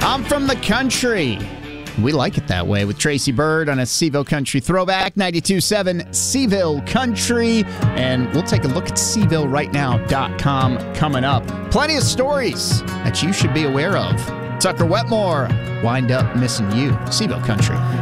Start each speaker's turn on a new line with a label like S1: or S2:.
S1: I'm from the country. We like it that way with Tracy Bird on a Seville Country throwback, 92.7 Seville Country. And we'll take a look at SevilleRightNow.com coming up. Plenty of stories that you should be aware of. Tucker Wetmore, Wind Up Missing You, Seville Country.